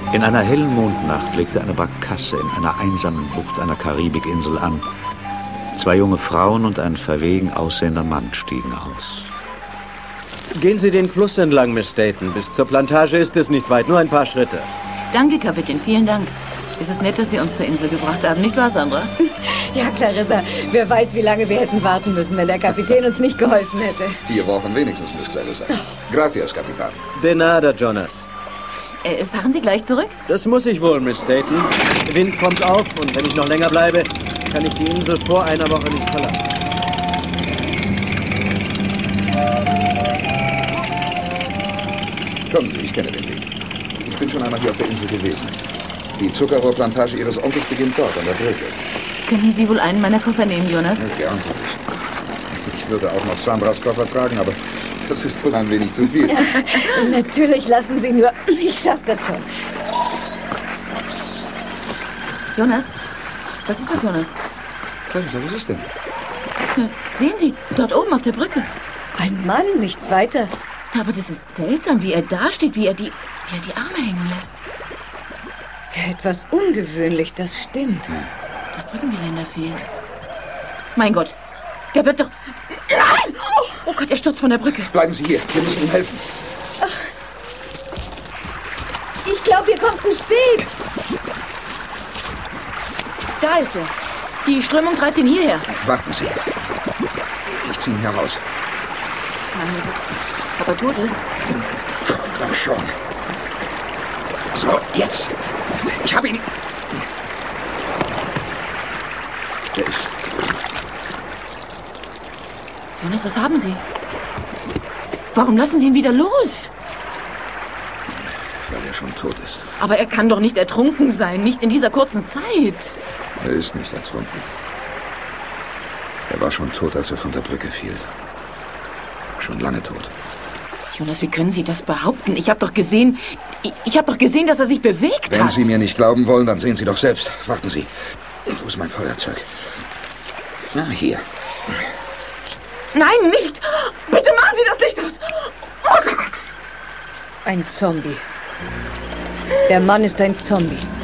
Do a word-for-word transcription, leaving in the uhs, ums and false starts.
In einer hellen Mondnacht legte eine Barkasse in einer einsamen Bucht einer Karibikinsel an. Zwei junge Frauen und ein verwegen aussehender Mann stiegen aus. Gehen Sie den Fluss entlang, Miss Staten. Bis zur Plantage ist es nicht weit, nur ein paar Schritte. Danke, Kapitän, vielen Dank. Es ist nett, dass Sie uns zur Insel gebracht haben, nicht wahr, Sandra? Ja, Clarissa, wer weiß, wie lange wir hätten warten müssen, wenn der Kapitän uns nicht geholfen hätte. Vier Wochen wenigstens, Miss Clarissa. Gracias, Kapitän. De nada, Jonas. Äh, fahren Sie gleich zurück? Das muss ich wohl, Miss Staten. Wind kommt auf und wenn ich noch länger bleibe, kann ich die Insel vor einer Woche nicht verlassen. Kommen Sie, ich kenne den Weg. Ich bin schon einmal hier auf der Insel gewesen. Die Zuckerrohrplantage Ihres Onkels beginnt dort, an der Brücke. Könnten Sie wohl einen meiner Koffer nehmen, Jonas? Ja, gern. Ich würde auch noch Sandras Koffer tragen, aber das ist wohl ein wenig zu viel. Natürlich, lassen Sie nur. Ich schaff das schon. Jonas? Was ist das, Jonas? Clarissa, was ist denn? Na, sehen Sie, dort oben auf der Brücke. Ein Mann, nichts weiter. Aber das ist seltsam, wie er da steht, wie er die, wie er die Arme hängen lässt. Etwas ungewöhnlich, das stimmt. Das Brückengeländer fehlt. Mein Gott, der wird doch... Nein! Oh Gott, er stürzt von der Brücke. Bleiben Sie hier, wir müssen ihm helfen. Ich glaube, ihr kommt zu spät. Da ist er. Die Strömung treibt ihn hierher. Warten Sie. Ich ziehe ihn heraus. Mein Gott, ob er tot ist? Komm doch schon. So, jetzt. Ich habe ihn. Der ist... Jonas, was haben Sie? Warum lassen Sie ihn wieder los? Weil er schon tot ist. Aber er kann doch nicht ertrunken sein, nicht in dieser kurzen Zeit. Er ist nicht ertrunken. Er war schon tot, als er von der Brücke fiel. Schon lange tot. Jonas, wie können Sie das behaupten? Ich habe doch gesehen, ich, ich habe doch gesehen, dass er sich bewegt Wenn hat. Sie mir nicht glauben wollen, dann sehen Sie doch selbst. Warten Sie. Und wo ist mein Feuerzeug? Na, hier. Nein, nicht! Bitte machen Sie das Licht aus! Oh Gott. Ein Zombie. Der Mann ist ein Zombie.